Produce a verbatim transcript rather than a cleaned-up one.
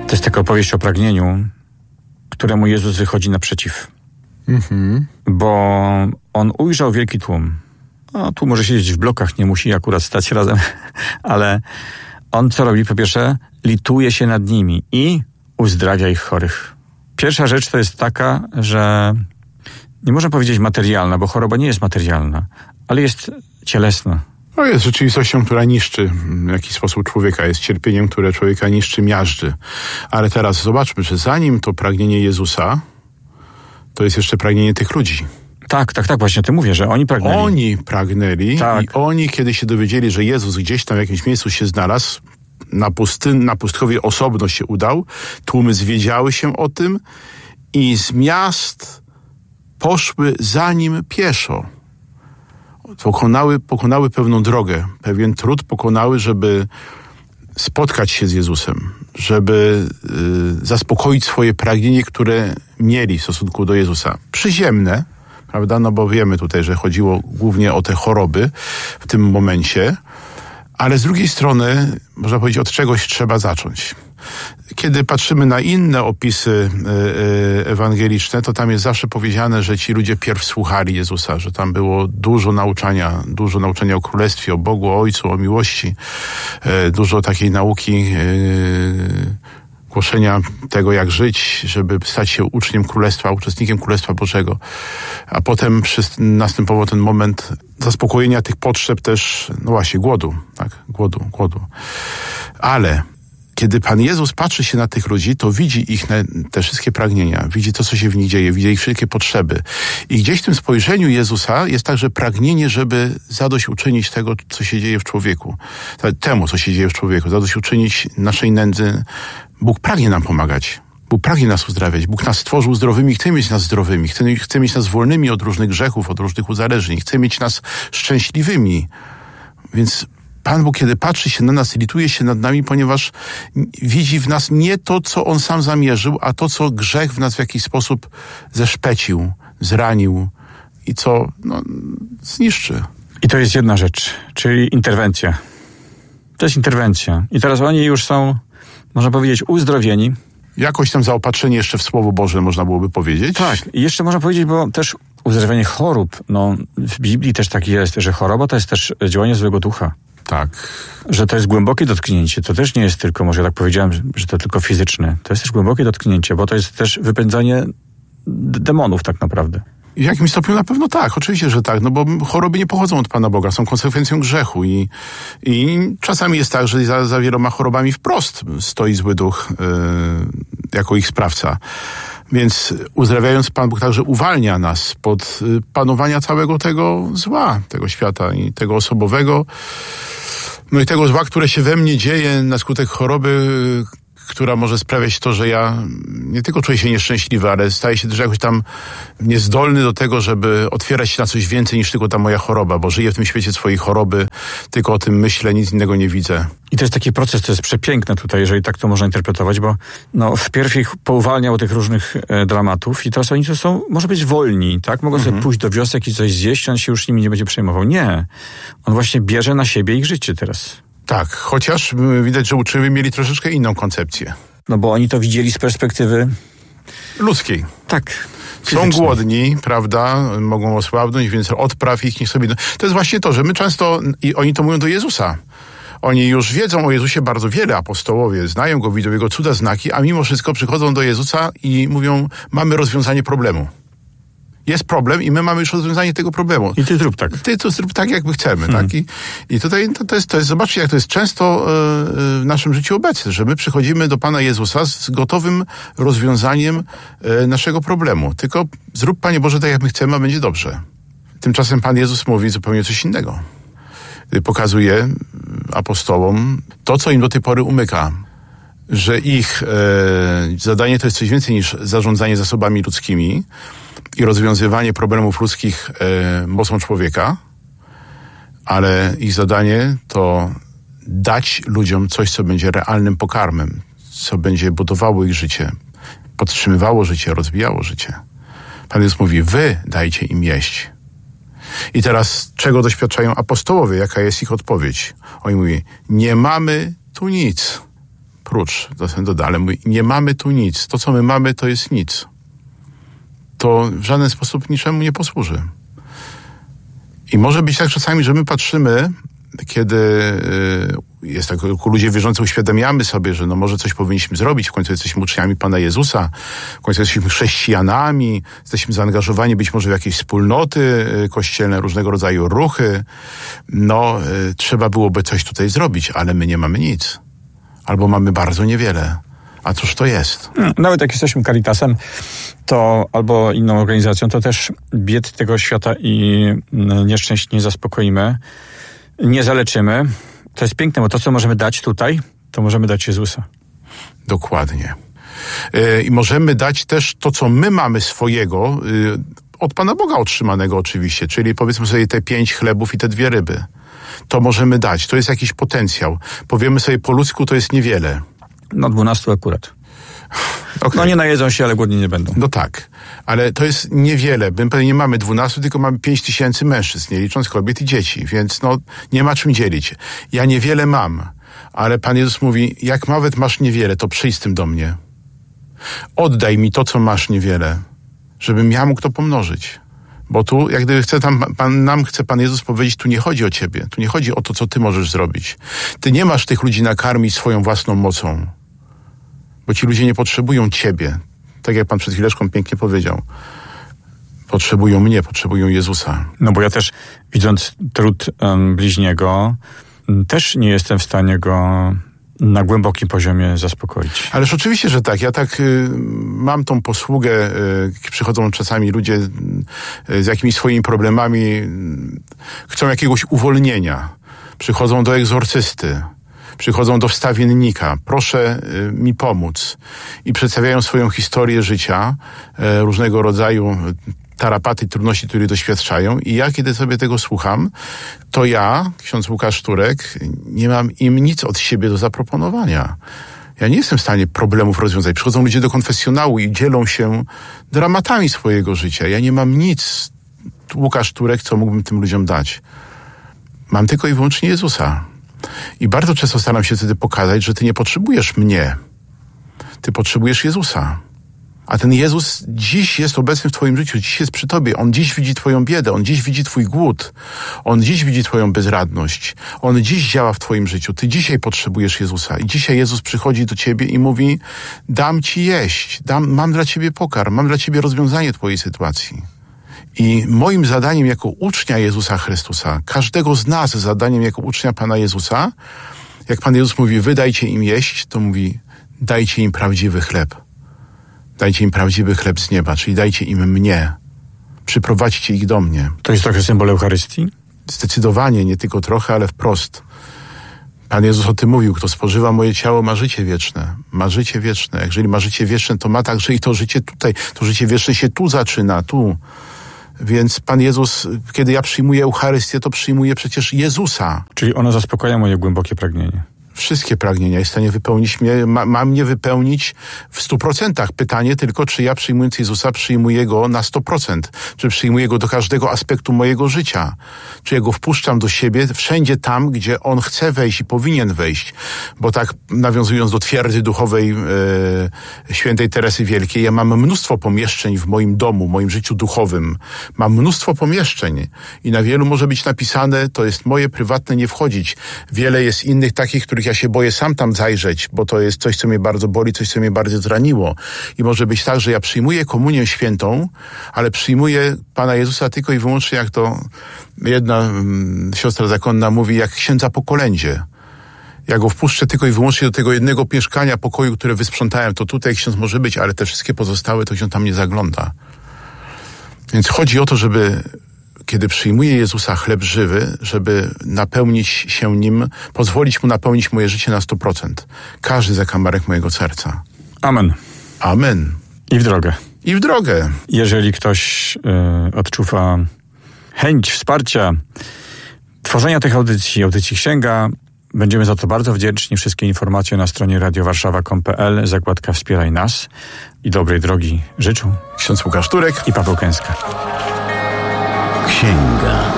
To jest taka opowieść o pragnieniu, któremu Jezus wychodzi naprzeciw. Mhm. Bo on ujrzał wielki tłum. No, tu może siedzieć w blokach, nie musi akurat stać razem, ale on co robi? Po pierwsze, lituje się nad nimi i uzdrawia ich chorych. Pierwsza rzecz to jest taka, że nie można powiedzieć materialna, bo choroba nie jest materialna, ale jest cielesna. To jest rzeczywistością, która niszczy w jakiś sposób człowieka, jest cierpieniem, które człowieka niszczy, miażdży. Ale teraz zobaczmy, że zanim to pragnienie Jezusa, to jest jeszcze pragnienie tych ludzi. Tak, tak, tak, właśnie o tym mówię, że oni pragnęli. Oni pragnęli tak. I oni, kiedy się dowiedzieli, że Jezus gdzieś tam w jakimś miejscu się znalazł, na, pustyn, na pustkowie osobno się udał, tłumy zwiedziały się o tym i z miast poszły za nim pieszo. Pokonały, pokonały pewną drogę, pewien trud pokonały, żeby spotkać się z Jezusem, żeby y, zaspokoić swoje pragnienie, które mieli w stosunku do Jezusa. Przyziemne, prawda, no bo wiemy tutaj, że chodziło głównie o te choroby w tym momencie, ale z drugiej strony, można powiedzieć, od czegoś trzeba zacząć. Kiedy patrzymy na inne opisy ewangeliczne, to tam jest zawsze powiedziane, że ci ludzie pierw słuchali Jezusa, że tam było dużo nauczania, dużo nauczania o Królestwie, o Bogu, o Ojcu, o miłości, dużo takiej nauki, głoszenia tego, jak żyć, żeby stać się uczniem Królestwa, uczestnikiem Królestwa Bożego. A potem następował ten moment zaspokojenia tych potrzeb też, no właśnie, głodu, tak, głodu, głodu. Ale kiedy Pan Jezus patrzy się na tych ludzi, to widzi ich te wszystkie pragnienia, widzi to, co się w nich dzieje, widzi ich wszystkie potrzeby. I gdzieś w tym spojrzeniu Jezusa jest także pragnienie, żeby zadośćuczynić tego, co się dzieje w człowieku. Temu, co się dzieje w człowieku. Zadośćuczynić naszej nędzy. Bóg pragnie nam pomagać. Bóg pragnie nas uzdrawiać. Bóg nas stworzył zdrowymi i chce mieć nas zdrowymi. Chce, chce mieć nas wolnymi od różnych grzechów, od różnych uzależnień. Chce mieć nas szczęśliwymi. Więc Pan Bóg, kiedy patrzy się na nas, lituje się nad nami, ponieważ widzi w nas nie to, co On sam zamierzył, a to, co grzech w nas w jakiś sposób zeszpecił, zranił i co no, zniszczy. I to jest jedna rzecz, czyli interwencja. To jest interwencja. I teraz oni już są, można powiedzieć, uzdrowieni. Jakoś tam zaopatrzenie jeszcze w Słowo Boże, można byłoby powiedzieć. Tak, i jeszcze można powiedzieć, bo też uzdrowienie chorób, no w Biblii też tak jest, że choroba to jest też działanie złego ducha. Tak. Że to jest głębokie dotknięcie. To też nie jest tylko, może tak powiedziałem, że to tylko fizyczne. To jest też głębokie dotknięcie, bo to jest też wypędzanie d- demonów tak naprawdę. W jakimś stopniu na pewno tak, oczywiście, że tak, no bo choroby nie pochodzą od Pana Boga, są konsekwencją grzechu i, i czasami jest tak, że za, za wieloma chorobami wprost stoi zły duch yy, jako ich sprawca. Więc uzdrawiając, Pan Bóg także uwalnia nas spod panowania całego tego zła, tego świata i tego osobowego, no i tego zła, które się we mnie dzieje na skutek choroby, która może sprawiać to, że ja nie tylko czuję się nieszczęśliwy, ale staję się też jakoś tam niezdolny do tego, żeby otwierać się na coś więcej niż tylko ta moja choroba, bo żyję w tym świecie swojej choroby, tylko o tym myślę, nic innego nie widzę. I to jest taki proces, to jest przepiękne tutaj, jeżeli tak to można interpretować, bo no, wpierw ich pouwalniał tych różnych e, dramatów i teraz oni to są, może być wolni, tak? Mogą mhm. sobie pójść do wiosek i coś zjeść, on się już nimi nie będzie przejmował. Nie. On właśnie bierze na siebie ich życie teraz. Tak, chociaż widać, że uczniowie mieli troszeczkę inną koncepcję. No bo oni to widzieli z perspektywy ludzkiej. Tak. Są głodni, prawda, mogą osłabnąć, więc odpraw ich, niech sobie... To jest właśnie to, że my często, i oni to mówią do Jezusa. Oni już wiedzą o Jezusie bardzo wiele, apostołowie, znają Go, widzą Jego cuda, znaki, a mimo wszystko przychodzą do Jezusa i mówią, mamy rozwiązanie problemu. Jest problem i my mamy już rozwiązanie tego problemu. I ty zrób tak. Ty to zrób tak, jak my chcemy. Hmm. Tak? I, I tutaj to, to, jest, to jest, zobaczcie, jak to jest często e, w naszym życiu obecne, że my przychodzimy do Pana Jezusa z gotowym rozwiązaniem e, naszego problemu. Tylko zrób, Panie Boże, tak, jak my chcemy, a będzie dobrze. Tymczasem Pan Jezus mówi zupełnie coś innego. Pokazuje apostołom to, co im do tej pory umyka. Że ich e, zadanie to jest coś więcej niż zarządzanie zasobami ludzkimi i rozwiązywanie problemów ludzkich e, mocą człowieka, ale ich zadanie to dać ludziom coś, co będzie realnym pokarmem, co będzie budowało ich życie, podtrzymywało życie, rozwijało życie. Pan Jezus mówi, wy dajcie im jeść. I teraz czego doświadczają apostołowie? Jaka jest ich odpowiedź? Oni mówią, nie mamy tu nic. prócz. Dostęp doda, ale mówi, nie mamy tu nic. To, co my mamy, to jest nic. To w żaden sposób niczemu nie posłuży. I może być tak czasami, że my patrzymy, kiedy jest tak, ludzie wierzący uświadamiamy sobie, że no może coś powinniśmy zrobić, w końcu jesteśmy uczniami Pana Jezusa, w końcu jesteśmy chrześcijanami, jesteśmy zaangażowani być może w jakieś wspólnoty kościelne, różnego rodzaju ruchy. No, trzeba byłoby coś tutaj zrobić, ale my nie mamy nic. Albo mamy bardzo niewiele. A cóż to jest? Nawet jak jesteśmy Caritasem, to albo inną organizacją, to też bied tego świata i nieszczęść nie zaspokoimy, nie zaleczymy. To jest piękne, bo to, co możemy dać tutaj, to możemy dać Jezusa. Dokładnie. Yy, I możemy dać też to, co my mamy swojego, yy, od Pana Boga otrzymanego oczywiście, czyli powiedzmy sobie te pięć chlebów i te dwie ryby. To możemy dać. To jest jakiś potencjał. Powiemy sobie po ludzku, to jest niewiele. No dwunastu akurat. Okay. No nie najedzą się, ale głodni nie będą. No tak, ale to jest niewiele. My pewnie nie mamy dwunastu, tylko mamy pięć tysięcy mężczyzn, nie licząc kobiet i dzieci, więc no nie ma czym dzielić. Ja niewiele mam, ale Pan Jezus mówi, jak nawet masz niewiele, to przyjdź z tym do mnie. Oddaj mi to, co masz niewiele, żebym ja mógł to pomnożyć. Bo tu, jak gdyby chce tam, pan, nam chce Pan Jezus powiedzieć, tu nie chodzi o ciebie, tu nie chodzi o to, co ty możesz zrobić. Ty nie masz tych ludzi nakarmić swoją własną mocą. Bo ci ludzie nie potrzebują ciebie. Tak jak Pan przed chwileczką pięknie powiedział. Potrzebują mnie, potrzebują Jezusa. No bo ja też, widząc trud um, bliźniego, też nie jestem w stanie go na głębokim poziomie zaspokoić. Ależ oczywiście, że tak. Ja tak y, mam tą posługę. Y, przychodzą czasami ludzie y, z jakimiś swoimi problemami. Y, chcą jakiegoś uwolnienia. Przychodzą do egzorcysty. Przychodzą do wstawiennika, proszę y, mi pomóc. I przedstawiają swoją historię życia, y, różnego rodzaju tarapaty, trudności, które doświadczają. I ja, kiedy sobie tego słucham, to ja, ksiądz Łukasz Turek, nie mam im nic od siebie do zaproponowania. Ja nie jestem w stanie problemów rozwiązać. Przychodzą ludzie do konfesjonału i dzielą się dramatami swojego życia. Ja nie mam nic, Łukasz Turek, co mógłbym tym ludziom dać. Mam tylko i wyłącznie Jezusa. I bardzo często staram się wtedy pokazać, że ty nie potrzebujesz mnie. Ty potrzebujesz Jezusa. A ten Jezus dziś jest obecny w twoim życiu, dziś jest przy tobie. On dziś widzi twoją biedę, on dziś widzi twój głód. On dziś widzi twoją bezradność. On dziś działa w twoim życiu. Ty dzisiaj potrzebujesz Jezusa. I dzisiaj Jezus przychodzi do ciebie i mówi, dam ci jeść, dam, mam dla ciebie pokarm, mam dla ciebie rozwiązanie twojej sytuacji. I moim zadaniem jako ucznia Jezusa Chrystusa, każdego z nas zadaniem jako ucznia Pana Jezusa, jak Pan Jezus mówi, wy dajcie im jeść, to mówi, dajcie im prawdziwy chleb. Dajcie im prawdziwy chleb z nieba, czyli dajcie im mnie. Przyprowadźcie ich do mnie. To jest trochę symbol Eucharystii? Zdecydowanie, nie tylko trochę, ale wprost. Pan Jezus o tym mówił, kto spożywa moje ciało, ma życie wieczne. Ma życie wieczne. Jeżeli ma życie wieczne, to ma także i to życie tutaj. To życie wieczne się tu zaczyna, tu. Więc Pan Jezus, kiedy ja przyjmuję Eucharystię, to przyjmuję przecież Jezusa. Czyli ono zaspokaja moje głębokie pragnienie. Wszystkie pragnienia jest w stanie wypełnić mnie, ma, ma mnie wypełnić w stu procentach. Pytanie tylko, czy ja przyjmując Jezusa przyjmuję Go na sto procent. Czy przyjmuję Go do każdego aspektu mojego życia. Czy ja Go wpuszczam do siebie wszędzie tam, gdzie On chce wejść i powinien wejść. Bo tak nawiązując do twierdzy duchowej e, świętej Teresy Wielkiej, ja mam mnóstwo pomieszczeń w moim domu, w moim życiu duchowym. Mam mnóstwo pomieszczeń i na wielu może być napisane, to jest moje prywatne, nie wchodzić. Wiele jest innych takich, których ja się boję sam tam zajrzeć, bo to jest coś, co mnie bardzo boli, coś, co mnie bardzo zraniło. I może być tak, że ja przyjmuję komunię świętą, ale przyjmuję Pana Jezusa tylko i wyłącznie, jak to jedna um, siostra zakonna mówi, jak księdza po kolędzie. Ja go wpuszczę tylko i wyłącznie do tego jednego mieszkania, pokoju, które wysprzątałem, to tutaj ksiądz może być, ale te wszystkie pozostałe, to ksiądz tam nie zagląda. Więc chodzi o to, żeby kiedy przyjmuję Jezusa chleb żywy, żeby napełnić się Nim, pozwolić Mu napełnić moje życie na sto procent. Każdy zakamarek mojego serca. Amen. Amen. I w drogę. I w drogę. Jeżeli ktoś y, odczuwa chęć wsparcia tworzenia tych audycji, audycji Księga, będziemy za to bardzo wdzięczni. Wszystkie informacje na stronie radio warszawa kropka com kropka p l, zakładka Wspieraj nas. I dobrej drogi życzą ksiądz Łukasz Turek i Paweł Kęska. Księga.